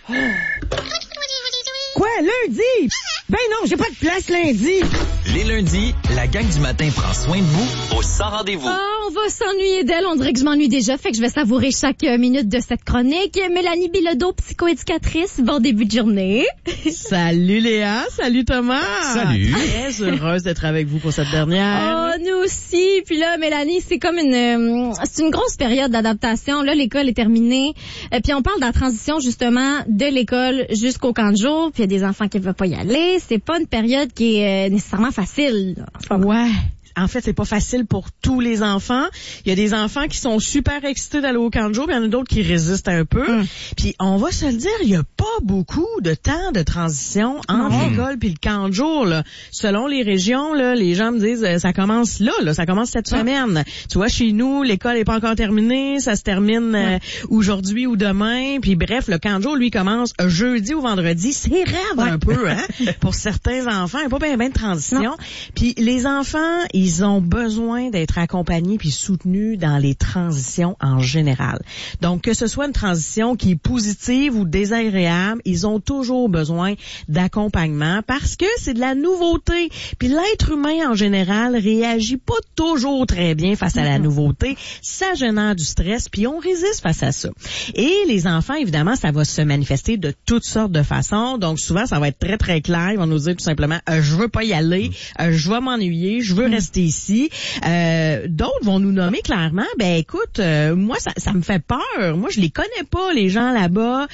Quoi, lundi? Ben non, j'ai pas de place lundi. Les lundis, la gang du matin prend soin de vous au Sans Rendez-vous. Oh, on va s'ennuyer d'elle. On dirait que je m'ennuie déjà, fait que je vais savourer chaque minute de cette chronique. Mélanie Bilodeau, psychoéducatrice. Bon début de journée. Salut Léa, salut Thomas. Salut. Très heureuse d'être avec vous pour cette dernière. Oh, nous aussi. Puis là, Mélanie, c'est comme c'est une grosse période d'adaptation. Là, l'école est terminée. Puis on parle de la transition, justement, de l'école jusqu'au camp de jour. Puis il y a des enfants qui ne veulent pas y aller. C'est pas une période qui est nécessairement facile. Ouais. En fait, c'est pas facile pour tous les enfants. Il y a des enfants qui sont super excités d'aller au camp de jour, puis il y en a d'autres qui résistent un peu. Puis on va se le dire, il y a pas beaucoup de temps de transition entre l'école puis le camp de jour. Là. Selon les régions, là, les gens me disent ça commence là, ça commence cette semaine. Tu vois, chez nous, l'école est pas encore terminée, ça se termine aujourd'hui ou demain. Puis bref, le camp de jour, lui, commence jeudi ou vendredi. C'est rêve un peu, hein, pour certains enfants. Il n'y a pas bien de transition. Puis les enfants, ils ont besoin d'être accompagnés puis soutenus dans les transitions en général. Donc, que ce soit une transition qui est positive ou désagréable, ils ont toujours besoin d'accompagnement parce que c'est de la nouveauté. Puis l'être humain, en général, réagit pas toujours très bien face à la nouveauté. Ça génère du stress, puis on résiste face à ça. Et les enfants, évidemment, ça va se manifester de toutes sortes de façons. Donc, souvent, ça va être très, très clair. Ils vont nous dire tout simplement, je veux pas y aller, je vais m'ennuyer, je veux rester ici. D'autres vont nous nommer clairement, ben écoute, moi ça me fait peur. Moi je les connais pas les gens là-bas.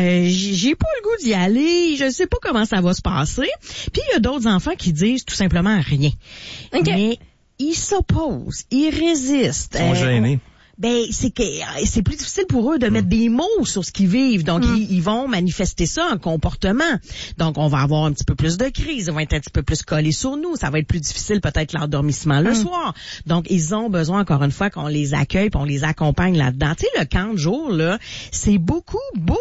J'ai pas le goût d'y aller. Je sais pas comment ça va se passer. Puis il y a d'autres enfants qui disent tout simplement rien. Mais ils s'opposent, ils résistent. Ils sont gênés. Ben c'est que c'est plus difficile pour eux de mettre des mots sur ce qu'ils vivent. Donc ils vont manifester ça en comportement. Donc on va avoir un petit peu plus de crise, ils vont être un petit peu plus collés sur nous, ça va être plus difficile peut-être l'endormissement le soir. Donc ils ont besoin encore une fois qu'on les accueille, qu'on les accompagne là-dedans. Tu sais, le camp de jour là, c'est beaucoup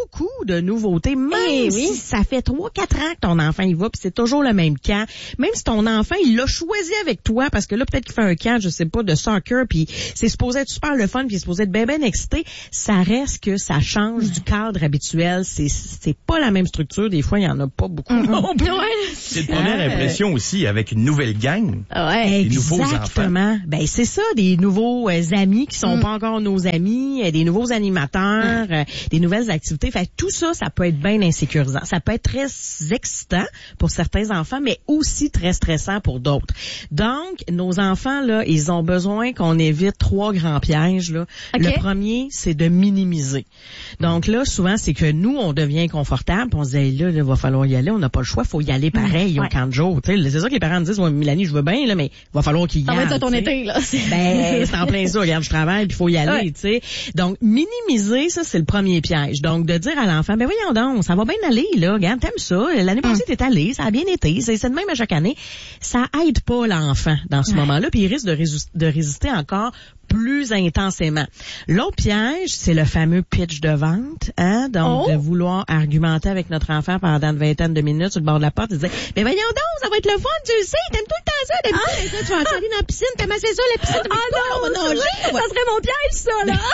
de nouveautés. Même si ça fait 3-4 ans que ton enfant y va, puis c'est toujours le même camp. Même si ton enfant il l'a choisi avec toi parce que là peut-être qu'il fait un camp, je sais pas, de soccer, puis c'est supposé être super le fun, puis il est supposé être bien excité, ça reste que ça change du cadre habituel. C'est pas la même structure. Des fois, il y en a pas beaucoup non plus. C'est une première impression aussi avec une nouvelle gang. Ouais, des nouveaux enfants. exactement. Ben c'est ça, des nouveaux amis qui sont pas encore nos amis, des nouveaux animateurs, des nouvelles activités. Fait tout ça, ça peut être bien insécurisant. Ça peut être très excitant pour certains enfants, mais aussi très stressant pour d'autres. Donc, nos enfants là, ils ont besoin qu'on évite 3 grands pièges. Là. Le premier, c'est de minimiser. Donc là, souvent, c'est que nous, on devient confortable, puis on se dit, là, il va falloir y aller, on n'a pas le choix, faut y aller pareil au camp de jour. C'est ça que les parents me disent, Mélanie, je veux bien, là, mais il va falloir qu'il y aille. Ça va être ça ton été, là. Ben, c'est en plein ça, regarde, je travaille, puis il faut y aller, tu sais. Donc, minimiser, ça, c'est le premier piège. Donc, de dire à l'enfant, ben voyons donc, ça va bien aller, là, regarde, t'aimes ça, l'année passée, t'es allé, ça a bien été, c'est de même à chaque année. Ça aide pas l'enfant dans ce moment-là, puis il risque de résister encore plus intensément. L'autre piège, c'est le fameux pitch de vente, hein, donc de vouloir argumenter avec notre enfant pendant une vingtaine de minutes sur le bord de la porte et dire, mais voyons donc, ça va être le fun, tu le sais, t'aimes tout le temps ça, d'habitude, tu vas aller dans la piscine, t'aimes assez ça, la piscine, on va nager. Ça serait mon piège, ça, là.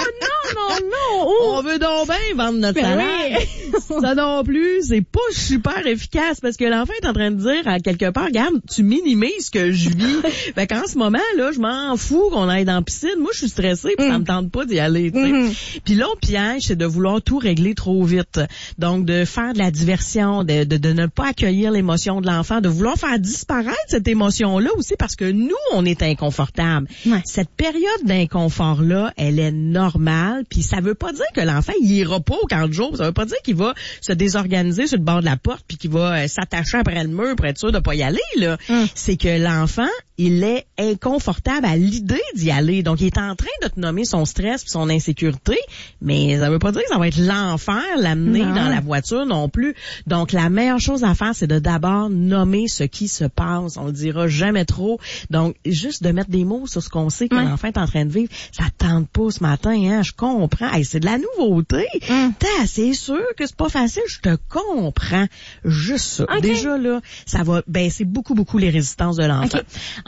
Non. On veut donc bien vendre notre salaire. Ça non plus, c'est pas super efficace parce que l'enfant est en train de dire à quelque part, regarde, tu minimises ce que je vis. Fait qu'en ce moment, là, je m'en fous qu'on aille dans la piscine. Moi, je suis stressée puis ça me tente pas d'y aller, tu sais. Puis l'autre piège, c'est de vouloir tout régler trop vite. Donc, de faire de la diversion, de ne pas accueillir l'émotion de l'enfant, de vouloir faire disparaître cette émotion-là aussi parce que nous, on est inconfortable. Cette période d'inconfort-là, elle est normale puis ça veut pas dire que l'enfant, il ira pas au camp de jour. Ça veut pas dire qu'il va se désorganiser sur le bord de la porte puis qu'il va s'attacher après le mur pour être sûr de pas y aller, là. C'est que l'enfant, il est inconfortable à l'idée d'y aller. Donc, il est en train de te nommer son stress et son insécurité, mais ça veut pas dire que ça va être l'enfer l'amener dans la voiture non plus. Donc, la meilleure chose à faire, c'est de d'abord nommer ce qui se passe. On le dira jamais trop. Donc, juste de mettre des mots sur ce qu'on sait que l'enfant est en train de vivre. Ça tente pas ce matin, hein. Je comprends. Hey, c'est de la nouveauté. C'est sûr que c'est pas facile. Je te comprends. Juste ça. Déjà, là, ça va baisser beaucoup les résistances de l'enfant.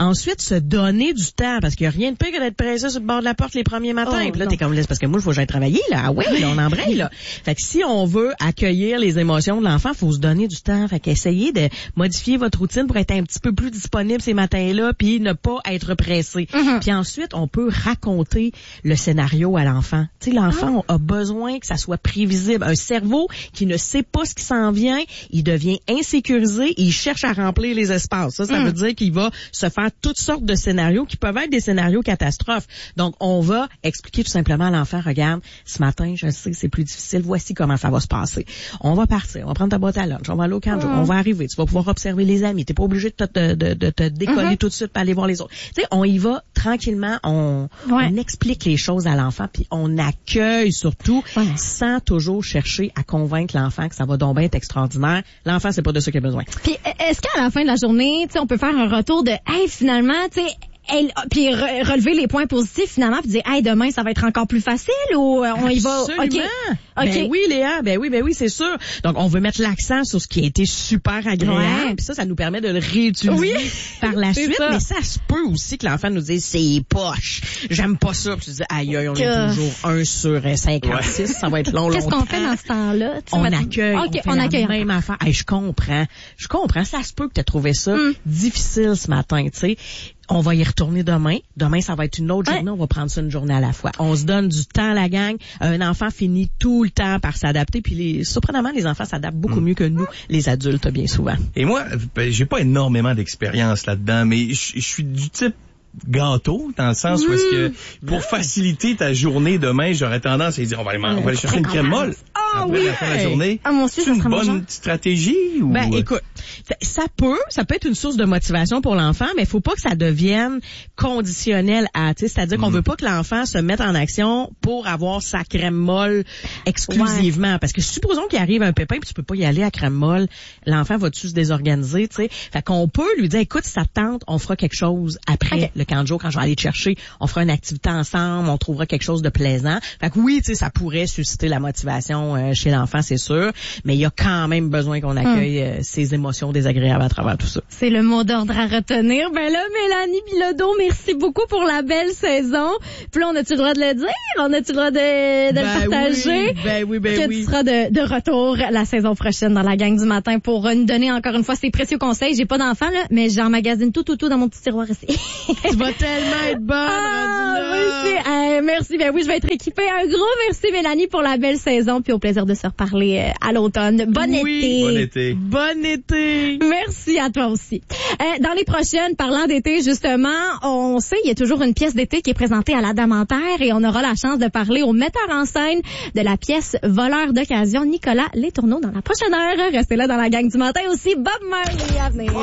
Ensuite, se donner du temps, parce qu'il n'y a rien de pire que d'être pressé sur le bord de la porte les premiers matins. Puis là, t'es comme, parce que moi, il faut que j'aille travailler, là. Ah ouais, là, on embraye, là. Fait que si on veut accueillir les émotions de l'enfant, faut se donner du temps. Fait qu'essayez de modifier votre routine pour être un petit peu plus disponible ces matins-là, puis ne pas être pressé. Puis ensuite, on peut raconter le scénario à l'enfant. Tu sais, l'enfant a besoin que ça soit prévisible. Un cerveau qui ne sait pas ce qui s'en vient, il devient insécurisé et il cherche à remplir les espaces. Ça veut dire qu'il va se faire toutes sortes de scénarios qui peuvent être des scénarios catastrophes. Donc, on va expliquer tout simplement à l'enfant, regarde, ce matin, je sais que c'est plus difficile, voici comment ça va se passer. On va partir, on va prendre ta boîte à lunch, on va aller au camp de jour, on va arriver, tu vas pouvoir observer les amis, t'es pas obligé de te décoller tout de suite pour aller voir les autres. Tu sais, on y va tranquillement, on explique les choses à l'enfant, puis on accueille surtout, sans toujours chercher à convaincre l'enfant que ça va donc bien être extraordinaire. L'enfant, c'est pas de ça qu'il a besoin. Puis, est-ce qu'à la fin de la journée, tu sais, on peut faire un retour de, hey, finalement, tu sais, puis relever les points positifs finalement puis dire hey demain ça va être encore plus facile ou on y va. Absolument. Ben oui Léa, ben oui c'est sûr. Donc on veut mettre l'accent sur ce qui a été super agréable puis ça nous permet de le réutiliser par la suite mais ça se peut aussi que l'enfant nous dise c'est poche. J'aime pas ça. Puis tu dis aïe on est toujours 1 sur 56, ça va être long. Qu'est-ce qu'on fait dans ce temps-là? On accueille. On accueille. La même affaire. Hey, je comprends. Ça se peut que tu aies trouvé ça difficile ce matin, tu sais. On va y retourner demain. Demain, ça va être une autre journée. On va prendre ça une journée à la fois. On se donne du temps à la gang. Un enfant finit tout le temps par s'adapter. Puis surprenamment, les enfants s'adaptent beaucoup mieux que nous, les adultes, bien souvent. Et moi, j'ai pas énormément d'expérience là-dedans, mais je suis du type gâteau, dans le sens où est-ce que pour faciliter ta journée demain, j'aurais tendance à dire on va aller chercher une crème molle après la fin de la journée. C'est une bonne stratégie ou... Ben écoute, ça peut être une source de motivation pour l'enfant, mais il faut pas que ça devienne conditionnel à, tu sais, c'est-à-dire qu'on veut pas que l'enfant se mette en action pour avoir sa crème molle exclusivement, parce que supposons qu'il arrive un pépin puis tu peux pas y aller à crème molle, l'enfant va-tu se désorganiser, tu sais. Fait qu'on peut lui dire écoute, si ça te tente, on fera quelque chose après le camp de jour, quand je vais aller te chercher, on fera une activité ensemble, on trouvera quelque chose de plaisant. Fait que oui, tu sais, ça pourrait susciter la motivation chez l'enfant, c'est sûr, mais il y a quand même besoin qu'on accueille ses émotions désagréables à travers tout ça. C'est le mot d'ordre à retenir. Ben là, Mélanie Bilodeau, merci beaucoup pour la belle saison. Puis là, on a-tu le droit de le dire? On a-tu le droit de le partager? Oui. Tu seras de retour la saison prochaine dans la gang du matin pour nous donner encore une fois ces précieux conseils. J'ai pas d'enfant, là, mais j'emmagasine tout dans mon petit tiroir ici. Tu vas tellement être bonne, merci. Ben oui, je vais être équipée. Un gros merci, Mélanie, pour la belle saison, puis au plaisir de se reparler à l'automne. Bon été. Bon été. Merci à toi aussi. Dans les prochaines, parlant d'été, justement, on sait, il y a toujours une pièce d'été qui est présentée à l'Adamantère et on aura la chance de parler au metteur en scène de la pièce Voleur d'occasion, Nicolas Letourneau, dans la prochaine heure. Restez là dans la gang du matin aussi. Bob Marley à venir.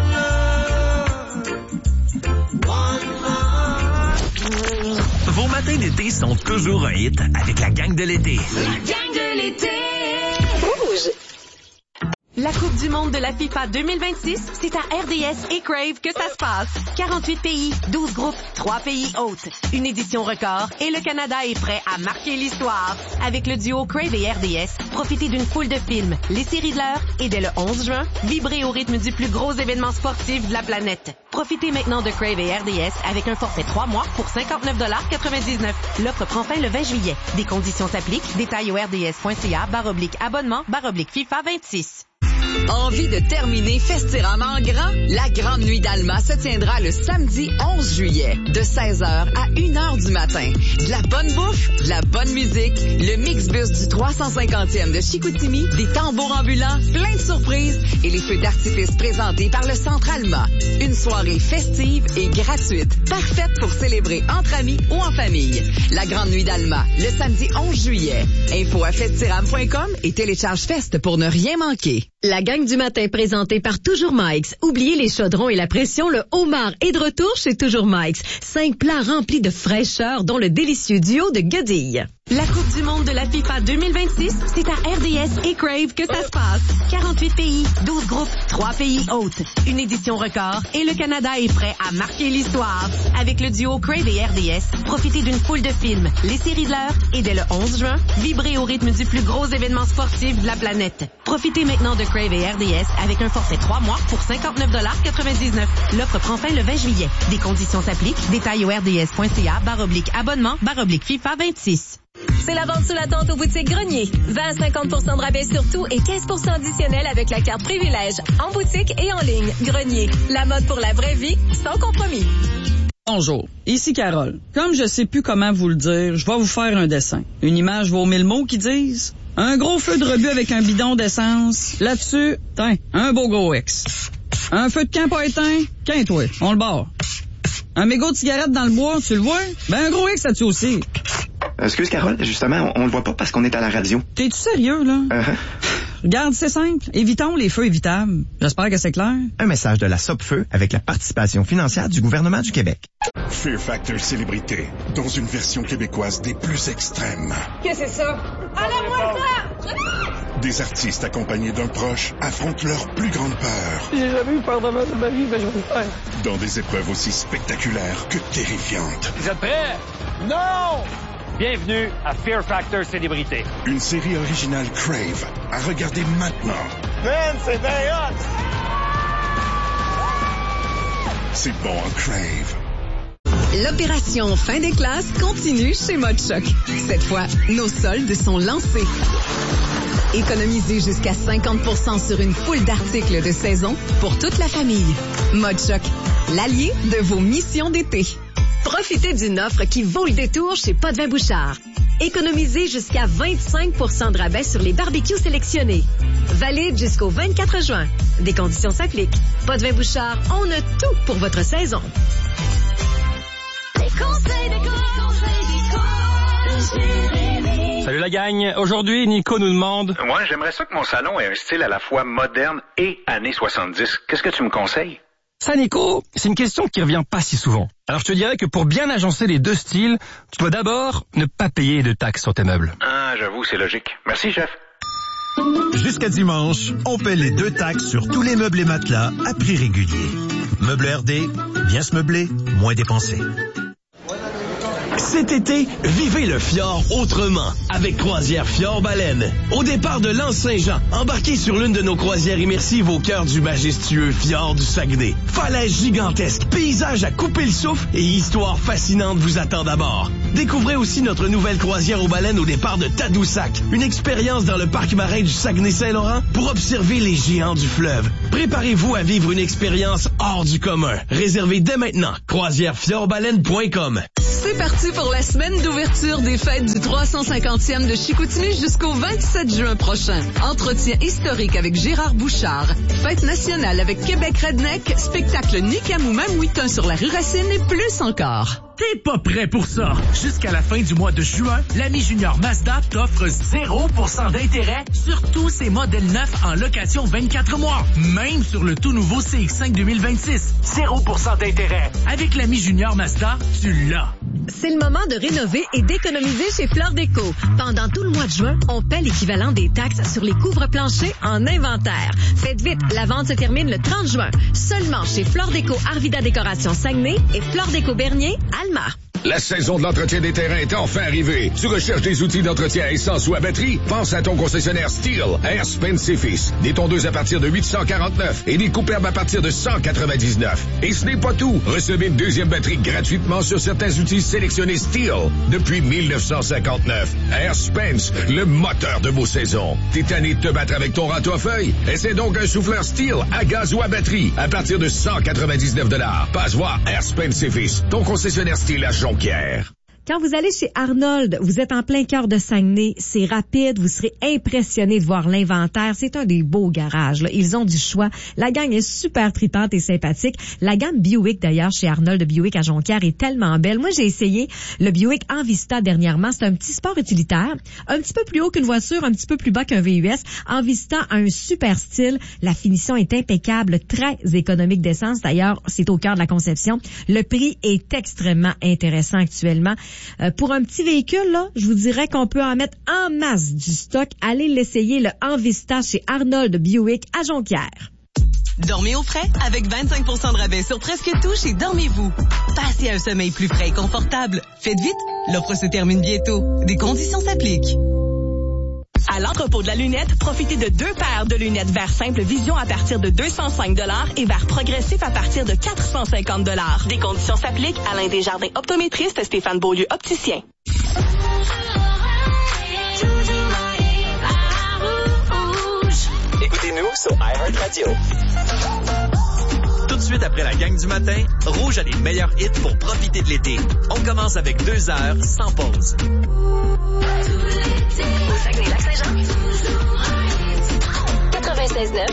Vos matins d'été sont toujours un hit avec la gang de l'été. La gang de l'été. Rouge. La Coupe du monde de la FIFA 2026, c'est à RDS et Crave que ça se passe. 48 pays, 12 groupes, 3 pays hôtes. Une édition record et le Canada est prêt à marquer l'histoire. Avec le duo Crave et RDS, profitez d'une foule de films, les séries de l'heure et dès le 11 juin, vibrez au rythme du plus gros événement sportif de la planète. Profitez maintenant de Crave et RDS avec un forfait 3 mois pour 59,99 $. L'offre prend fin le 20 juillet. Des conditions s'appliquent. Détails au rds.ca/abonnement/FIFA 26. Envie de terminer Festirama en grand? La Grande Nuit d'Alma se tiendra le samedi 11 juillet, de 16h à 1h du matin. De la bonne bouffe, de la bonne musique, le mix-bus du 350e de Chicoutimi, des tambours ambulants, plein de surprises et les feux d'artifice présentés par le Centre Alma. Une soirée festive et gratuite, parfaite pour célébrer entre amis ou en famille. La Grande Nuit d'Alma, le samedi 11 juillet. Info à festiram.com et télécharge Fest pour ne rien manquer. La gang du matin présentée par Toujours Mike's. Oubliez les chaudrons et la pression, le homard est de retour chez Toujours Mike's. 5 plats remplis de fraîcheur, dont le délicieux duo de guedilles. La Coupe du monde de la FIFA 2026, c'est à RDS et Crave que ça se passe. 48 pays, 12 groupes, 3 pays hôtes. Une édition record et le Canada est prêt à marquer l'histoire. Avec le duo Crave et RDS, profitez d'une foule de films, les séries de l'heure et dès le 11 juin, vibrez au rythme du plus gros événement sportif de la planète. Profitez maintenant de Crave et RDS avec un forfait 3 mois pour 59,99 $. L'offre prend fin le 20 juillet. Des conditions s'appliquent. Détails au rds.ca/abonnement/FIFA 26. C'est la vente sous la tente aux boutiques Grenier. 20 à 50 % de rabais sur tout et 15 % additionnel avec la carte privilège. En boutique et en ligne. Grenier. La mode pour la vraie vie, sans compromis. Bonjour, ici Carole. Comme je sais plus comment vous le dire, je vais vous faire un dessin. Une image vaut 1000 mots qui disent un gros feu de rebut avec un bidon d'essence. Là-dessus, tiens, un beau gros X. Un feu de camp pas éteint, qu'un-toi, on le barre. Un mégot de cigarette dans le bois, tu le vois? Ben un gros X là-dessus aussi. Excuse Carole, justement, on le voit pas parce qu'on est à la radio. T'es-tu sérieux, là? Regarde, c'est simple. Évitons les feux évitables. J'espère que c'est clair. Un message de la Sopfeu avec la participation financière du gouvernement du Québec. Fear Factor Célébrité, dans une version québécoise des plus extrêmes. Qu'est-ce que c'est ça? Enlève-moi ça! Des artistes accompagnés d'un proche affrontent leur plus grande peur. J'ai jamais eu peur de ma vie, mais je vais le faire. Dans des épreuves aussi spectaculaires que terrifiantes. Vous êtes prêts? Non! Bienvenue à Fear Factor Célébrité. Une série originale Crave à regarder maintenant. Man, c'est bien hot! C'est bon en Crave. L'opération fin des classes continue chez Mode Choc. Cette fois, nos soldes sont lancés. Économisez jusqu'à 50 % sur une foule d'articles de saison pour toute la famille. Mode Choc, l'allié de vos missions d'été. Profitez d'une offre qui vaut le détour chez Potvin Bouchard. Économisez jusqu'à 25 % de rabais sur les barbecues sélectionnés. Valide jusqu'au 24 juin. Des conditions s'appliquent. Potvin Bouchard, on a tout pour votre saison. Salut la gang. Aujourd'hui, Nico nous demande... Ouais, j'aimerais ça que mon salon ait un style à la fois moderne et années 70. Qu'est-ce que tu me conseilles? Ça, Nico, c'est une question qui revient pas si souvent. Alors, je te dirais que pour bien agencer les deux styles, tu dois d'abord ne pas payer de taxes sur tes meubles. Ah, j'avoue, c'est logique. Merci, chef. Jusqu'à dimanche, on paie les 2 taxes sur tous les meubles et matelas à prix régulier. Meubles RD, bien se meubler, moins dépenser. Cet été, vivez le fjord autrement avec Croisière Fjord-Baleine. Au départ de l'Anse-Saint-Jean, embarquez sur l'une de nos croisières immersives au cœur du majestueux fjord du Saguenay. Falaises gigantesques, paysages à couper le souffle et histoires fascinantes vous attendent à bord. Découvrez aussi notre nouvelle croisière aux baleines au départ de Tadoussac, une expérience dans le parc marin du Saguenay-Saint-Laurent pour observer les géants du fleuve. Préparez-vous à vivre une expérience hors du commun. Réservez dès maintenant croisièrefjordbaleine.com. C'est parti pour la semaine d'ouverture des fêtes du 350e de Chicoutimi jusqu'au 27 juin prochain. Entretien historique avec Gérard Bouchard. Fête nationale avec Québec Redneck. Spectacle Nicamou Mamouitin sur la rue Racine et plus encore. T'es pas prêt pour ça? Jusqu'à la fin du mois de juin, l'ami Junior Mazda t'offre 0% d'intérêt sur tous ses modèles neufs en location 24 mois. Même sur le tout nouveau CX-5 2026. 0% d'intérêt. Avec l'ami Junior Mazda, tu l'as. C'est le moment de rénover et d'économiser chez Fleur Déco. Pendant tout le mois de juin, on paie l'équivalent des taxes sur les couvre-planchers en inventaire. Faites vite, la vente se termine le 30 juin. Seulement chez Fleur Déco Arvida Décoration Saguenay et Fleur Déco Bernier, Alma. La saison de l'entretien des terrains est enfin arrivée. Tu recherches des outils d'entretien à essence ou à batterie? Pense à ton concessionnaire Steel, Air Spence et Fils. Des tondeuses à partir de 849 et des coupe-herbes à partir de 199. Et ce n'est pas tout. Recevez une deuxième batterie gratuitement sur certains outils sélectionnés Steel depuis 1959. Air Spence, le moteur de vos saisons. T'es tanné de te battre avec ton râteau à feuilles? Essaie donc un souffleur Steel à gaz ou à batterie à partir de 199 $. Passe voir Air Spence et Fils, ton concessionnaire Steel à Jonquière. Quand vous allez chez Arnold, vous êtes en plein cœur de Saguenay, c'est rapide, vous serez impressionné de voir l'inventaire. C'est un des beaux garages, là. Ils ont du choix. La gang est super tripante et sympathique. La gamme Buick, d'ailleurs, chez Arnold de Buick à Jonquière est tellement belle. Moi, j'ai essayé le Buick Envista dernièrement. C'est un petit sport utilitaire, un petit peu plus haut qu'une voiture, un petit peu plus bas qu'un VUS. Envista a un super style. La finition est impeccable, très économique d'essence. D'ailleurs, c'est au cœur de la conception. Le prix est extrêmement intéressant actuellement. Pour un petit véhicule, là, je vous dirais qu'on peut en mettre en masse du stock. Allez l'essayer, le Envista chez Arnold Buick à Jonquière. Dormez au frais avec 25% de rabais sur presque tout chez Dormez-vous. Passez un sommeil plus frais et confortable. Faites vite, l'offre se termine bientôt. Des conditions s'appliquent. À l'entrepôt de la lunette, profitez de 2 paires de lunettes verre simple vision à partir de 205 $ et verre progressif à partir de 450 $. Des conditions s'appliquent. Alain Desjardins, optométriste, Stéphane Beaulieu, opticien. Écoutez-nous sur iHeartRadio. Tout de suite après la gang du matin, Rouge a les meilleurs hits pour profiter de l'été. On commence avec 2 heures sans pause. Au Saguenay-Lac-Saint-Jean. 96.9.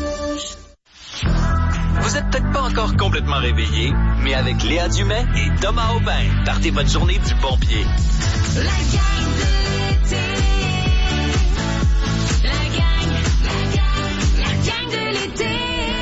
Vous êtes peut-être pas encore complètement réveillé, mais avec Léa Dumais et Thomas Aubin, partez votre journée du bon pied. La gang de l'été. La gang de l'été.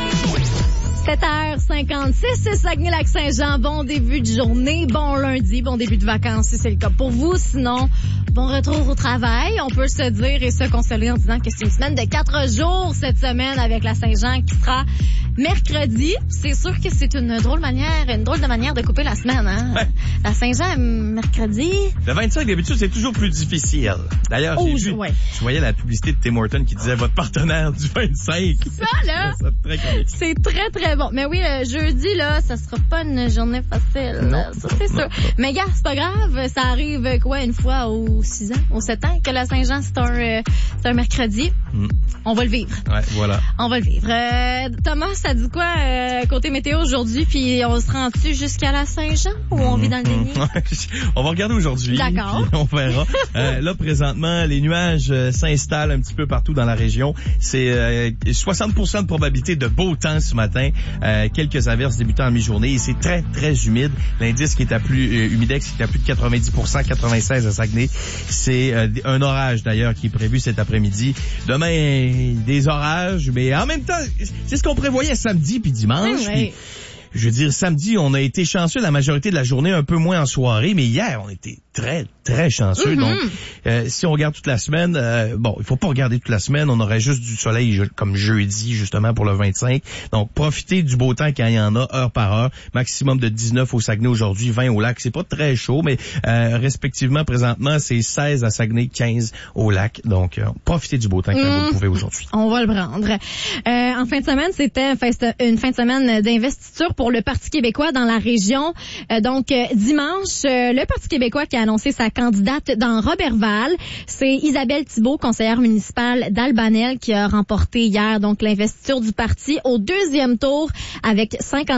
7h56, Saguenay-Lac-Saint-Jean. Bon début de journée, bon lundi, bon début de vacances si c'est le cas pour vous. Sinon, bon retour au travail. On peut se dire et se consoler en disant que c'est une semaine de 4 jours cette semaine avec la Saint-Jean qui sera mercredi. C'est sûr que c'est une drôle de manière de couper la semaine, hein? Ouais. La Saint-Jean, mercredi. Le 25, d'habitude, c'est toujours plus difficile. D'ailleurs, je voyais la publicité de Tim Hortons qui disait votre partenaire du 25. Ça, là, c'est très, très bon. Mais oui, jeudi, là, ça sera pas une journée facile. Non, ça, c'est sûr. Mais gars, c'est pas grave. Ça arrive, une fois aux 6 ans, aux 7 ans, que la Saint-Jean, c'est un mercredi. On va le vivre. Ouais, voilà. On va le vivre. Thomas, ça dit quoi, côté météo aujourd'hui, puis on se rend dessus jusqu'à la Saint-Jean ou on vit dans le déni? On va regarder aujourd'hui. D'accord. On verra. Là, présentement, les nuages s'installent un petit peu partout dans la région. C'est 60% de probabilité de beau temps ce matin. Quelques averses débutant en mi-journée et c'est très, très humide. L'indice qui est à plus humidex, qui est à plus de 90%, 96 à Saguenay. C'est un orage d'ailleurs qui est prévu cet après-midi. Demain, des orages, mais en même temps, c'est ce qu'on prévoyait samedi puis dimanche. Oui. Puis, je veux dire, samedi, on a été chanceux la majorité de la journée, un peu moins en soirée, mais hier, on était très, très chanceux. Donc, si on regarde toute la semaine, il faut pas regarder toute la semaine, on aurait juste du soleil comme jeudi, justement, pour le 25. Donc, profitez du beau temps quand il y en a, heure par heure. Maximum de 19 au Saguenay aujourd'hui, 20 au lac. C'est pas très chaud, mais respectivement, présentement, c'est 16 à Saguenay, 15 au lac. Donc, profitez du beau temps quand vous le pouvez aujourd'hui. On va le prendre. En fin de semaine, c'était une fin de semaine d'investiture pour le Parti québécois dans la région. Donc, dimanche, le Parti québécois qui a annoncé sa candidate dans Roberval, c'est Isabelle Thibault, conseillère municipale d'Albanel, qui a remporté hier donc l'investiture du parti au 2e tour avec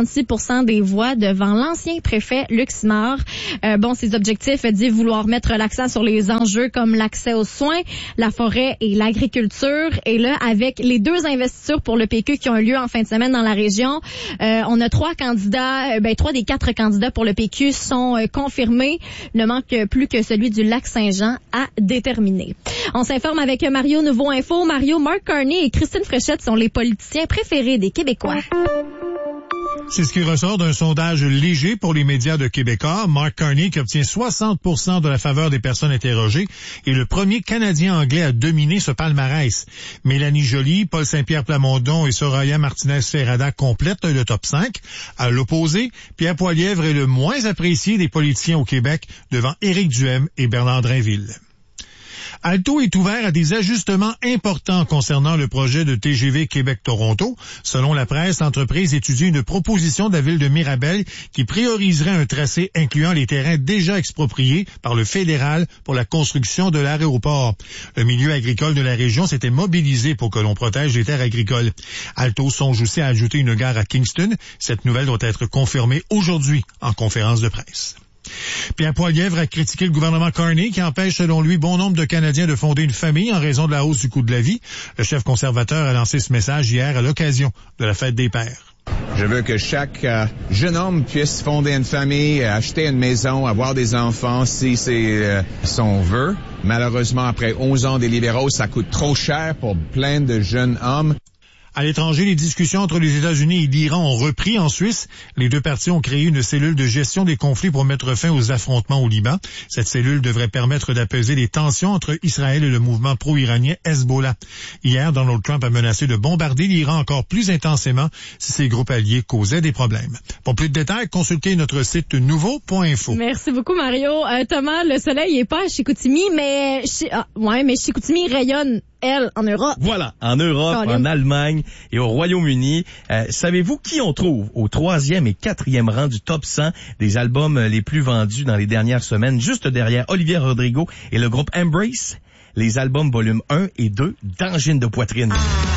56% des voix devant l'ancien préfet Luc Simard. Ses objectifs dit vouloir mettre l'accent sur les enjeux comme l'accès aux soins, la forêt et l'agriculture. Et là, avec les 2 investitures pour le PQ qui ont eu lieu en fin de semaine dans la région, on a 3 des 4 candidats pour le PQ sont confirmés. Il ne manque plus que celui du Lac-Saint-Jean à déterminer. On s'informe avec Mario Nouveau Info. Mario, Mark Carney et Christine Fréchette sont les politiciens préférés des Québécois. C'est ce qui ressort d'un sondage léger pour les médias de Québécois. Mark Carney, qui obtient 60% de la faveur des personnes interrogées, est le premier Canadien anglais à dominer ce palmarès. Mélanie Joly, Paul Saint-Pierre Plamondon et Soraya Martinez-Ferrada complètent le top 5. À l'opposé, Pierre Poilievre est le moins apprécié des politiciens au Québec devant Éric Duhem et Bernard Drainville. Alto est ouvert à des ajustements importants concernant le projet de TGV Québec-Toronto. Selon la presse, l'entreprise étudie une proposition de la ville de Mirabel qui prioriserait un tracé incluant les terrains déjà expropriés par le fédéral pour la construction de l'aéroport. Le milieu agricole de la région s'était mobilisé pour que l'on protège les terres agricoles. Alto songe aussi à ajouter une gare à Kingston. Cette nouvelle doit être confirmée aujourd'hui en conférence de presse. Pierre Poilievre a critiqué le gouvernement Carney qui empêche, selon lui, bon nombre de Canadiens de fonder une famille en raison de la hausse du coût de la vie. Le chef conservateur a lancé ce message hier à l'occasion de la fête des pères. Je veux que chaque jeune homme puisse fonder une famille, acheter une maison, avoir des enfants si c'est son vœu. Malheureusement, après 11 ans des libéraux, ça coûte trop cher pour plein de jeunes hommes. À l'étranger, les discussions entre les États-Unis et l'Iran ont repris en Suisse. Les deux parties ont créé une cellule de gestion des conflits pour mettre fin aux affrontements au Liban. Cette cellule devrait permettre d'apaiser les tensions entre Israël et le mouvement pro-iranien Hezbollah. Hier, Donald Trump a menacé de bombarder l'Iran encore plus intensément si ses groupes alliés causaient des problèmes. Pour plus de détails, consultez notre site nouveau.info. Merci beaucoup, Mario. Thomas, le soleil est pas à Chicoutimi, mais Chicoutimi rayonne, elle, en Europe. Voilà, en Europe, en Allemagne et au Royaume-Uni. Savez-vous qui on trouve au 3e et 4e rang du top 100 des albums les plus vendus dans les dernières semaines, juste derrière Olivia Rodrigo et le groupe Embrace? Les albums volume 1 et 2 d'Angine de poitrine.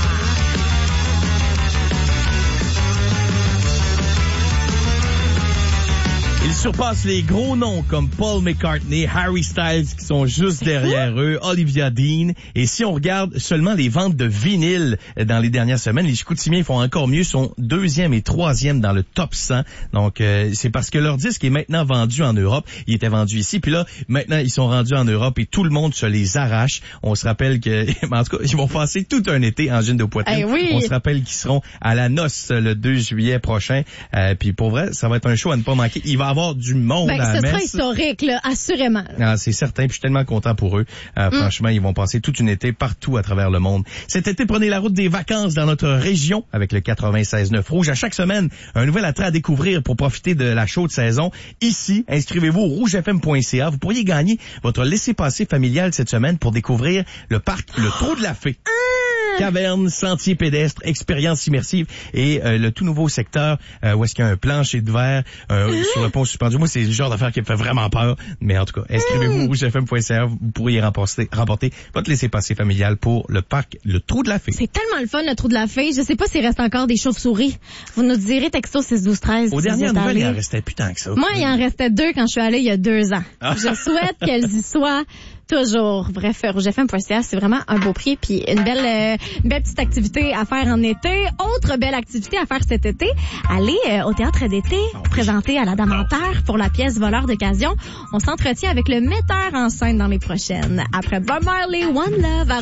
Ils surpassent les gros noms comme Paul McCartney, Harry Styles qui sont juste derrière eux, Olivia Dean. Et si on regarde seulement les ventes de vinyle dans les dernières semaines, les Chicoutimiens font encore mieux, sont 2e et 3e dans le top 100. Donc c'est parce que leur disque est maintenant vendu en Europe. Il était vendu ici, puis là maintenant ils sont rendus en Europe et tout le monde se les arrache. On se rappelle que, en tout cas, ils vont passer tout un été en Angine de poitrine. Oui. On se rappelle qu'ils seront à la noce le 2 juillet prochain. Puis pour vrai, ça va être un show à ne pas manquer. Il va avoir du monde à la messe. Ce sera historique, là, assurément. Ah, c'est certain, puis je suis tellement content pour eux. Franchement, ils vont passer toute une été partout à travers le monde. Cet été, prenez la route des vacances dans notre région avec le 96.9 Rouge. À chaque semaine, un nouvel attrait à découvrir pour profiter de la chaude saison. Ici, inscrivez-vous au rougefm.ca. Vous pourriez gagner votre laissez-passer familial cette semaine pour découvrir le parc Le Trou de la Fée. Cavernes, sentiers pédestres, expériences immersives et le tout nouveau secteur où est-ce qu'il y a un plancher de verre sur le pont suspendu. Moi, c'est le genre d'affaire qui me fait vraiment peur. Mais en tout cas, inscrivez-vous au rougefm.ca. Vous pourriez remporter votre laissez-passer familial pour le parc Le Trou de la Fée. C'est tellement le fun, le Trou de la Fée. Je sais pas s'il reste encore des chauves-souris. Vous nous direz texto 612-13. Aux dernières nouvelles, il en restait plus tant que ça. Moi, il en restait 2 quand je suis allée il y a 2 ans. Je souhaite qu'elles y soient toujours. Bref, rougefm.ca, c'est vraiment un beau prix puis une belle petite activité à faire en été. Autre belle activité à faire cet été, aller au théâtre d'été, présenté à la Dame en Terre pour la pièce Voleur d'occasion. On s'entretient avec le metteur en scène dans les prochaines. Après Bob Marley, One Love à